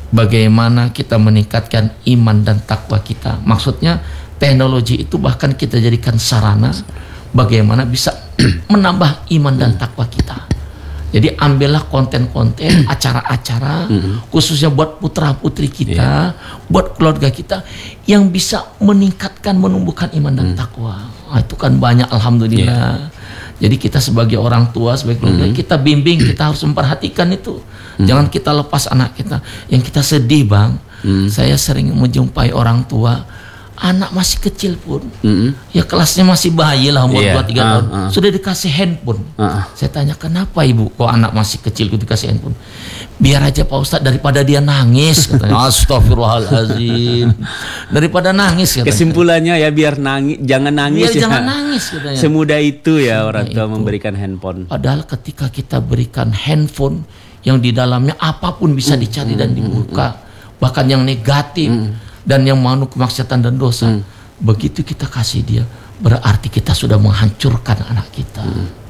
bagaimana kita meningkatkan iman dan takwa kita. Maksudnya teknologi itu bahkan kita jadikan sarana bagaimana bisa menambah iman dan takwa kita. Jadi ambillah konten-konten, acara-acara khususnya buat putra-putri kita, buat keluarga kita yang bisa meningkatkan, menumbuhkan iman dan takwa. Itu kan banyak, alhamdulillah. Jadi kita sebagai orang tua, sebagai keluarga, kita bimbing, kita harus memperhatikan itu. Jangan kita lepas anak kita. Yang kita sedih, Bang, saya sering menjumpai orang tua, anak masih kecil pun, ya kelasnya masih bayi lah, umur 2-3 tahun, sudah dikasih handphone. Saya tanya, kenapa ibu kok anak masih kecil dikasih handphone? Biar aja Pak Ustadz, daripada dia nangis, katanya. Astagfirullahaladzim, daripada nangis, katanya. Kesimpulannya ya biar nangis, jangan nangis. Biar jangan nangis, katanya. Semudah itu ya orang tua memberikan handphone. Padahal ketika kita berikan handphone yang di dalamnya apapun bisa dicari dan dibuka, bahkan yang negatif dan yang mengandung kemaksiatan dan dosa, begitu kita kasih dia, berarti kita sudah menghancurkan anak kita.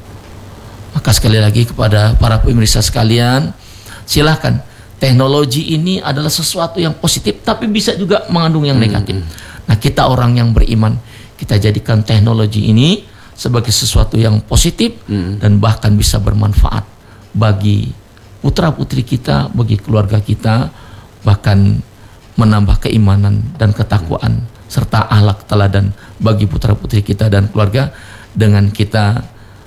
Maka sekali lagi kepada para pemirsa sekalian, silakan, teknologi ini adalah sesuatu yang positif, tapi bisa juga mengandung yang negatif. Nah, kita orang yang beriman, kita jadikan teknologi ini sebagai sesuatu yang positif dan bahkan bisa bermanfaat bagi putra putri kita, bagi keluarga kita, bahkan menambah keimanan dan ketakwaan serta akhlak teladan bagi putra putri kita dan keluarga, dengan kita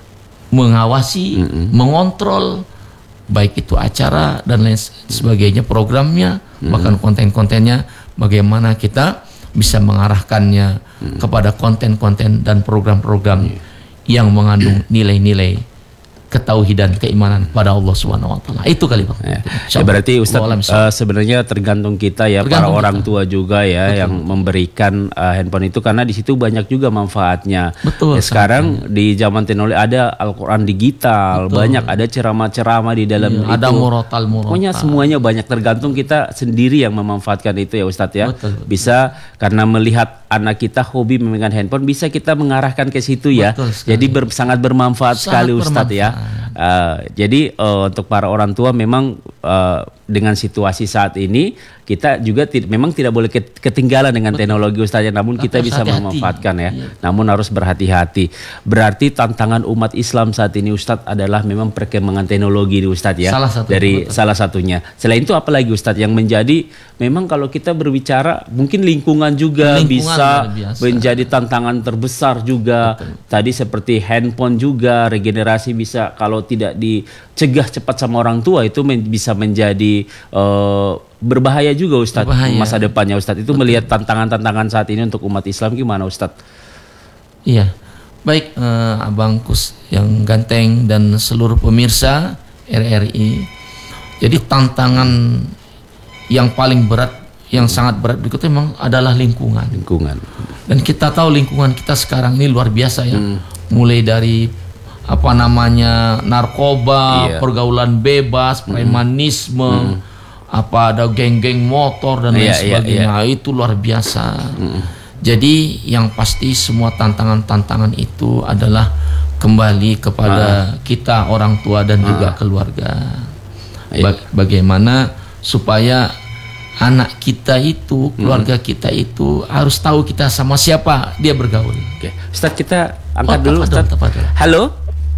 mengawasi, mengontrol baik itu acara dan lain sebagainya, programnya, bahkan konten-kontennya, bagaimana kita bisa mengarahkannya kepada konten-konten dan program-program yang mengandung nilai-nilai ketauhidan, keimanan pada Allah Subhanahu wa taala. Itu kali, Bang. Ya, berarti Ustaz, sebenarnya tergantung kita ya, para orang tua juga ya. Betul. Yang memberikan handphone itu, karena di situ banyak juga manfaatnya. Betul. Ya, sekarang di zaman teknologi ada Al-Qur'an digital, banyak ada ceramah-ceramah di dalam itu. Ada murotal. Pokoknya semuanya banyak, tergantung kita sendiri yang memanfaatkan itu ya Ustaz ya. Betul. Bisa karena melihat anak kita hobi memegang handphone, bisa kita mengarahkan ke situ ya. Jadi sangat bermanfaat sekali Ustaz ya. Jadi untuk para orang tua memang dengan situasi saat ini kita juga memang tidak boleh ketinggalan dengan teknologi Ustaz ya, namun kita bisa memanfaatkan ya. Namun harus berhati-hati. Berarti tantangan umat Islam saat ini Ustaz adalah memang perkembangan teknologi Ustaz ya. Salah satunya. Selain itu apalagi Ustaz yang menjadi, memang kalau kita berbicara mungkin lingkungan juga bisa menjadi tantangan terbesar juga. Tadi seperti handphone juga, regenerasi bisa kalau tidak dicegah cepat sama orang tua itu bisa menjadi berbahaya juga Ustadz, masa depannya Ustadz. Itu melihat tantangan-tantangan saat ini untuk umat Islam gimana Ustadz? Iya, baik Abang Kus yang ganteng dan seluruh pemirsa RRI. Jadi tantangan yang paling berat, yang sangat berat berikutnya memang adalah lingkungan. Dan kita tahu lingkungan kita sekarang ini luar biasa ya. Mulai dari narkoba, pergaulan bebas, premanisme, ada geng-geng motor dan lain sebagainya. Itu luar biasa. Jadi yang pasti semua tantangan-tantangan itu adalah kembali kepada kita orang tua dan juga keluarga. Bagaimana supaya anak kita itu, keluarga kita itu harus tahu kita sama siapa dia bergaul. Ustaz, kita angkat dulu Ustaz. Halo.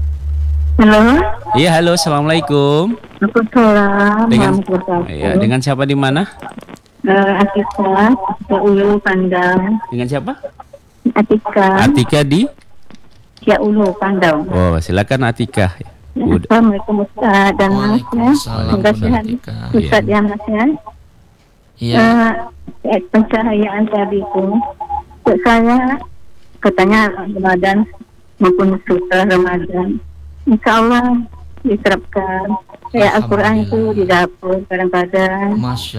Iya, halo, assalamualaikum. Waalaikumsalam. Dengan siapa di mana? Atika, Ulu Pandang. Dengan siapa? Atika di? Ulu Pandang. Oh, silakan Atika. Assalamualaikum Ustaz dan Mas ya. Terima kasih Ustaz ya Mas ya. Iya. Pencahayaan tadi itu, saya katanya Ramadan maupun setelah Ramadan, insya Allah diterapkan. Kayak Al-Quran itu di dapur kadang-kadang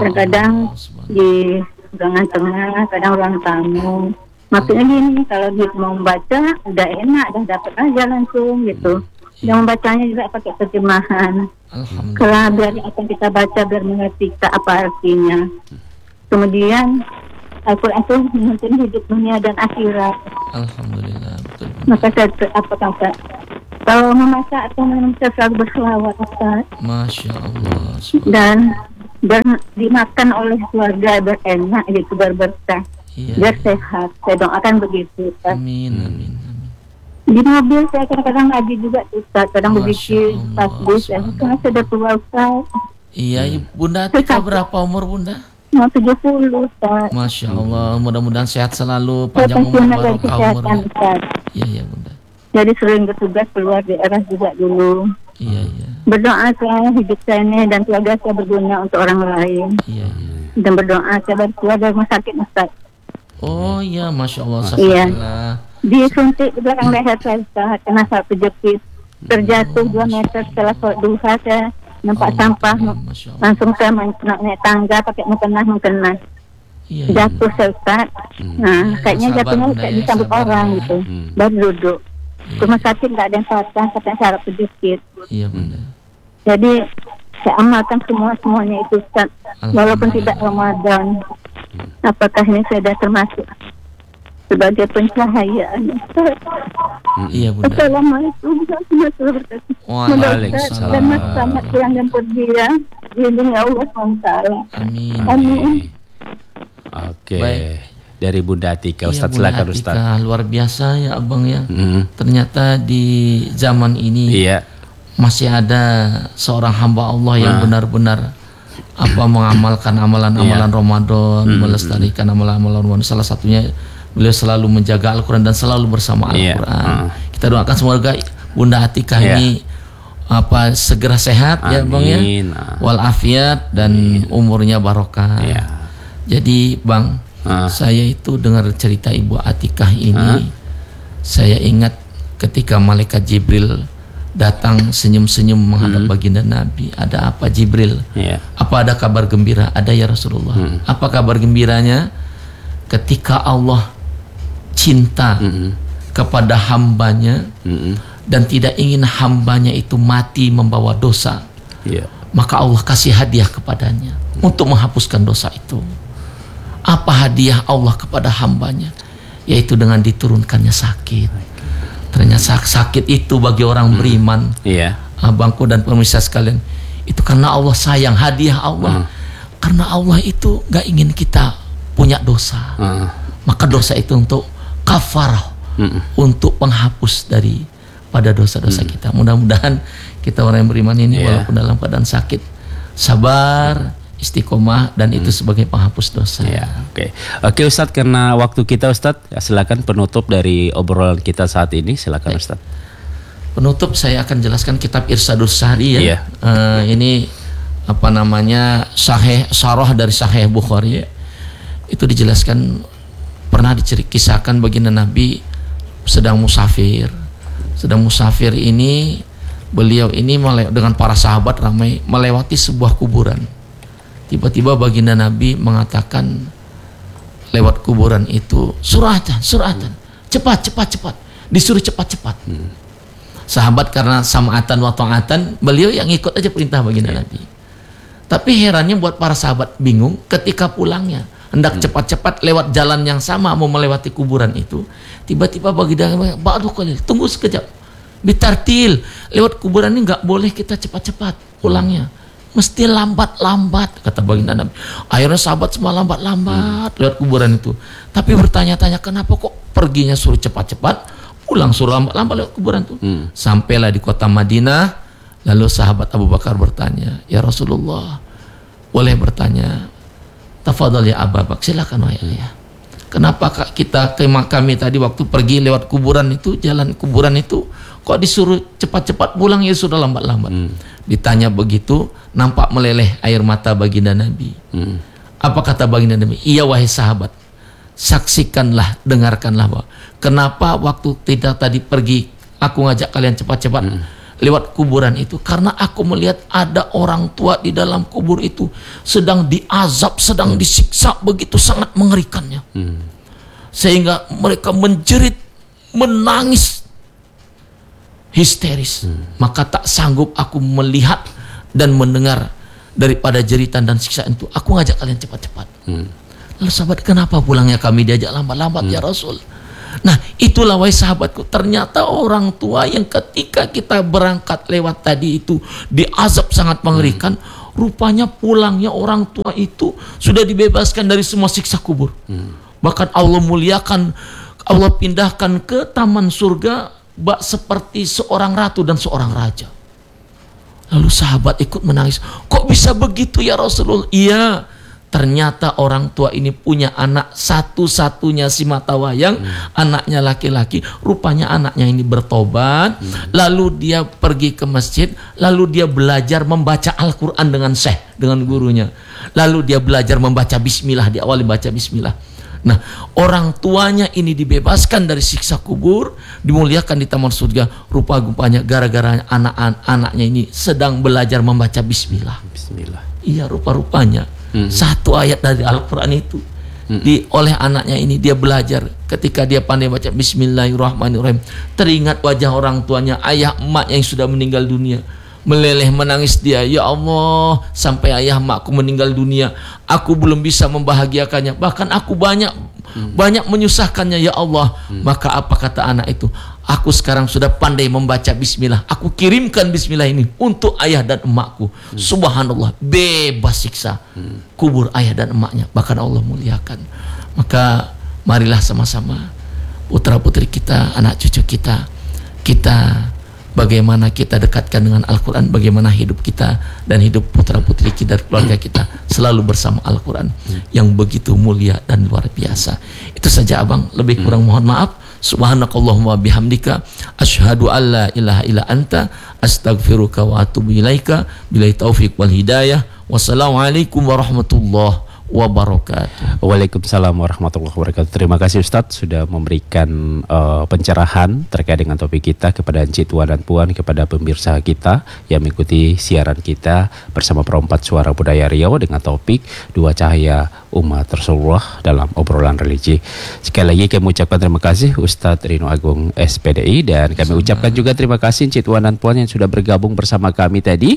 di ruangan tengah, kadang ruang tamu. Maksudnya gini, kalau dia mau membaca udah enak, udah dapat aja langsung gitu. Yang membacanya juga pakai terjemahan. Kalau biar apa yang kita baca biar mengerti kita apa artinya. Kemudian Al-Quran itu menuntun hidup dunia dan akhirat. Alhamdulillah, betul. Maka saya apa kata? Kalau membaca atau membaca selalu berselawat Ustaz. Masya Allah. Dan dan dimakan oleh keluarga berenak gitu, berberkah, Iya. biar sehat. Saya doakan begitu, Ustaz. Amin, amin, amin. Di mobil saya kadang-kadang ngaji juga, Ustaz. Kadang Masya begitu, Allah, tasbih. Saya subhanallah. sudah tua, Ustaz. Iya, Bunda Atika berapa umur Bunda? Mau 70, Ustaz. Masya Allah, mudah-mudahan sehat selalu, Saya panjang umur, pensiun dari barokah kesehatan, umurnya. Ustaz. Iya, iya Bunda. Jadi sering bertugas keluar daerah juga dulu. Iya, iya. Berdoa saya hidup saya ini dan keluarga saya berguna untuk orang lain. Iya, iya. Dan berdoa saya baru keluar dari rumah sakit, Ustaz. Oh iya, Masya Allah, Iya. Safillah. Disuntik di belakang leher saya, Ustaz, kena satu jepit. Terjatuh 2 meter setelah sholat duha, saya nampak sampah. Masya Allah. Langsung saya nak naik tangga pakai mukena. Iya, iya. Jatuh saya, Ustaz. Nah, Iya, kayaknya sabar, jatuhnya Bunda, kayak ya, disambut sabar, orang ya. gitu. Baru duduk. Iya, Rumah sakit nggak ada yang patah, katanya saraf sedikit. Iya Bunda. Jadi saya amalkan semuanya itu, Ustaz. Walaupun tidak Ramadan. Apakah ini saya sudah termasuk sebagai pencahayaan, Ustaz? Iya Bunda. Assalamualaikum warahmatullahi wabarakatuh. Waalaikumsalam. Dan mas selamat pulang dan pergi ya. Lindungi Allah SWT. Amin. Amin. Oke. Baik. Dari Bunda Atika, Iya, Ustaz, Bunda silakan Atika, Ustaz. luar biasa ya Abang ya. Mm. Ternyata di zaman ini Iya. masih ada seorang hamba Allah yang benar-benar mengamalkan amalan-amalan Iya. Ramadan, melestarikan amalan-amalan Ramadan. Salah satunya beliau selalu menjaga Al-Quran dan selalu bersama Iya. Al-Quran. Kita doakan semoga Bunda Atika Iya. ini segera sehat ya Bang ya, Amin. walafiat dan umurnya barokah. Iya. Jadi Bang, saya itu dengar cerita Ibu Atikah ini, saya ingat ketika malaikat Jibril datang senyum-senyum menghadap baginda Nabi. Ada apa Jibril? Iya. Apa ada kabar gembira? Ada ya Rasulullah. Apa kabar gembiranya? Ketika Allah cinta kepada hambanya dan tidak ingin hambanya itu mati membawa dosa, Iya. maka Allah kasih hadiah kepadanya untuk menghapuskan dosa itu. Apa hadiah Allah kepada hambanya? Yaitu dengan diturunkannya sakit. Ternyata sakit itu bagi orang beriman, Iya. abangku dan pemirsa sekalian, itu karena Allah sayang, hadiah Allah. Karena Allah itu gak ingin kita punya dosa. Maka dosa itu untuk kafarah, untuk penghapus dari pada dosa-dosa kita. Mudah-mudahan kita orang yang beriman ini walaupun dalam keadaan sakit, sabar, istiqomah, dan itu sebagai penghapus dosa. Ya, oke Ustadz, karena waktu kita Ustadz, silakan penutup dari obrolan kita saat ini, silakan Ustadz. Penutup saya akan jelaskan kitab Irsadus Sahri ya. Iya. Ini Sahih Syarah dari Sahih Bukhari. Itu dijelaskan, pernah kisahkan baginda Nabi sedang musafir. Sedang musafir ini, beliau ini dengan para sahabat ramai melewati sebuah kuburan. Tiba-tiba baginda Nabi mengatakan lewat kuburan itu, suratan, cepat, disuruh cepat. Sahabat karena sam'atan wa ta'atan, beliau yang ikut aja perintah baginda Nabi. Tapi herannya buat para sahabat bingung ketika pulangnya, hendak cepat-cepat lewat jalan yang sama mau melewati kuburan itu, tiba-tiba baginda Nabi, ba'du qalil, tunggu sekejap, bitartil, lewat kuburan ini nggak boleh kita cepat-cepat pulangnya, mesti lambat-lambat, kata baginda Nabi. Akhirnya sahabat semua lambat-lambat lewat kuburan itu. Tapi bertanya-tanya, kenapa kok perginya suruh cepat-cepat, pulang suruh lambat-lambat lewat kuburan itu. Sampailah di kota Madinah, lalu sahabat Abu Bakar bertanya, ya Rasulullah, boleh bertanya? Tafadhal ya Abu Bakar, silakan wahai ayah. Kenapa kami tadi waktu pergi lewat kuburan itu, jalan kuburan itu, kok disuruh cepat-cepat pulang, ya sudah lambat-lambat. Ditanya begitu, nampak meleleh air mata baginda Nabi. Apa kata baginda Nabi? Iya wahai sahabat, saksikanlah, dengarkanlah bahwa kenapa waktu kita tadi pergi, aku ngajak kalian cepat-cepat lewat kuburan itu, karena aku melihat ada orang tua di dalam kubur itu sedang diazab, sedang disiksa begitu sangat mengerikannya, sehingga mereka menjerit, menangis histeris. Maka tak sanggup aku melihat dan mendengar daripada jeritan dan siksaan itu, aku ngajak kalian cepat-cepat. Lalu sahabat, kenapa pulangnya kami diajak lambat-lambat ya Rasul? Nah, itulah wahai sahabatku, ternyata orang tua yang ketika kita berangkat lewat tadi itu diazab sangat mengerikan, Rupanya pulangnya orang tua itu sudah dibebaskan dari semua siksa kubur. Bahkan Allah muliakan, Allah pindahkan ke taman surga seperti seorang ratu dan seorang raja. Lalu sahabat ikut menangis. Kok bisa begitu ya Rasulullah? Iya, ternyata orang tua ini punya anak satu-satunya si mata wayang, anaknya laki-laki. Rupanya anaknya ini bertobat, lalu dia pergi ke masjid, lalu dia belajar membaca Al-Quran dengan syekh, dengan gurunya. Lalu dia belajar membaca bismillah, diawali baca bismillah. Nah, orang tuanya ini dibebaskan dari siksa kubur, dimuliakan di taman surga. Rupa-rupanya gara-gara anak-anaknya ini sedang belajar membaca bismillah. Bismillah. Iya, rupa-rupanya satu ayat dari Al-Quran itu oleh anaknya ini dia belajar. Ketika dia pandai baca Bismillahirrahmanirrahim, teringat wajah orang tuanya, ayah emak yang sudah meninggal dunia. Meleleh menangis dia, ya Allah, sampai ayah emakku meninggal dunia, aku belum bisa membahagiakannya, bahkan aku banyak menyusahkannya, ya Allah. Maka apa kata anak itu? Aku sekarang sudah pandai membaca bismillah, aku kirimkan bismillah ini untuk ayah dan emakku. Subhanallah, bebas siksa kubur ayah dan emaknya, bahkan Allah muliakan. Maka marilah sama-sama putra putri kita, anak cucu kita bagaimana kita dekatkan dengan Al-Quran, bagaimana hidup kita dan hidup putra putri kita dan keluarga kita selalu bersama Al-Quran yang begitu mulia dan luar biasa. Itu saja abang, lebih kurang mohon maaf. Subhanakallahumma bihamdika asyhadu an la ilaha illa anta astaghfiruka wa atubu ilaika. Billahi taufiq wal hidayah. Wassalamualaikum warahmatullahi wabarakatuh. Waalaikumsalam warahmatullahi wabarakatuh. Terima kasih Ustadz sudah memberikan pencerahan terkait dengan topik kita kepada Encik, Tuan dan Puan, kepada pemirsa kita yang mengikuti siaran kita bersama Perempat Suara Budaya Riau dengan topik Dua Cahaya Umat Rasulullah dalam obrolan religi. Sekali lagi kami ucapkan terima kasih Ustadz Rino Agung SPDI, dan kami ucapkan juga terima kasih Encik, Tuan dan Puan yang sudah bergabung bersama kami tadi.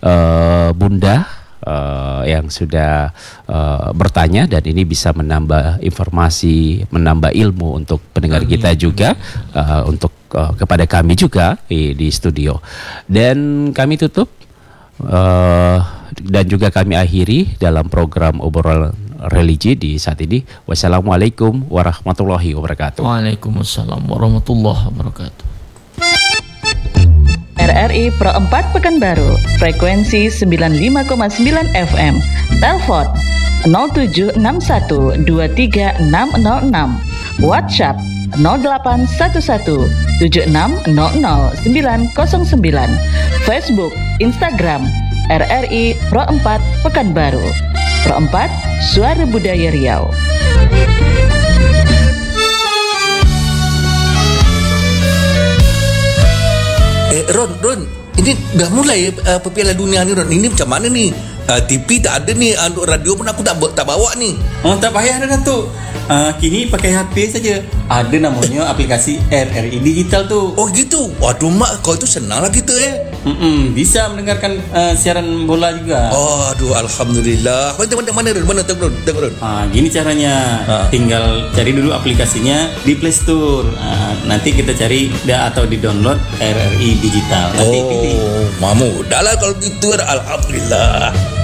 Bunda yang sudah bertanya, dan ini bisa menambah informasi, menambah ilmu untuk pendengar kita juga, untuk kepada kami juga di studio. Dan kami tutup dan juga kami akhiri dalam program obrolan religi di saat ini. Wassalamualaikum warahmatullahi wabarakatuh. Waalaikumsalam warahmatullahi wabarakatuh. RRI Pro 4 Pekanbaru, frekuensi 95,9 FM, telepon 0761236606, WhatsApp 081176000909, Facebook, Instagram RRI Pro 4 Pekanbaru. Pro 4 Suara Budaya Riau. Ron, ini dah mulai Piala Dunia ni Ron. Ini macam mana ni? TV tak ada ni, untuk radio pun aku tak bawa ni. Oh, tak payah dah Datuk. Kini pakai HP saja. Ada namanya aplikasi RRI Digital tu. Oh gitu. Waduh mak, kau itu senanglah kita bisa mendengarkan siaran bola juga. Oh, aduh alhamdulillah. Mana Ron? Mana tengok Ron. Gini caranya. Tinggal cari dulu aplikasinya di Play Store. Nanti kita cari atau di-download RRI Digital. Nanti pilih. Mamu, dah lah kalau gitu alhamdulillah.